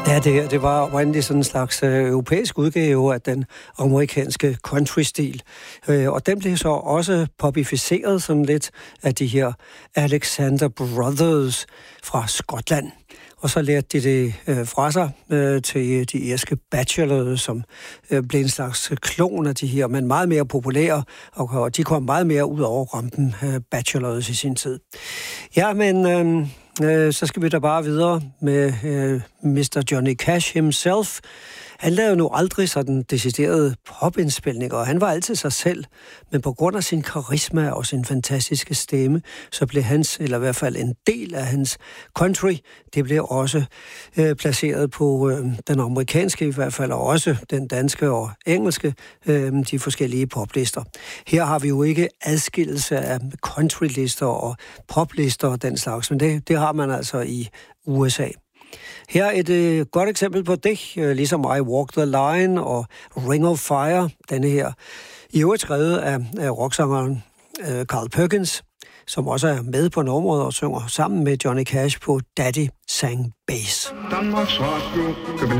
Ja, det var oprindeligt sådan en slags europæisk udgave af den amerikanske country-stil. Og den blev så også popificeret sådan lidt af de her Alexander Brothers fra Skotland. Og så lærte de det fra sig til de irske Bachelors, som blev en slags klon af de her, men meget mere populære, og de kom meget mere ud over rampen, Bachelors i sin tid. Ja, men så skal vi da bare videre med Mr. Johnny Cash himself. Han lavede nu aldrig sådan deciderede popindspilninger, og han var altid sig selv. Men på grund af sin karisma og sin fantastiske stemme, så blev hans, eller i hvert fald en del af hans country, det blev også placeret på den amerikanske i hvert fald, og også den danske og engelske, de forskellige poplister. Her har vi jo ikke adskillelse af countrylister og poplister og den slags, men det har man altså i USA. Her er et godt eksempel på det, ligesom I Walk the Line og Ring of Fire, denne her, i øvrigt skrevet af rocksangeren Carl Perkins, som også er med på nummeret og synger sammen med Johnny Cash på Daddy Sang Bass.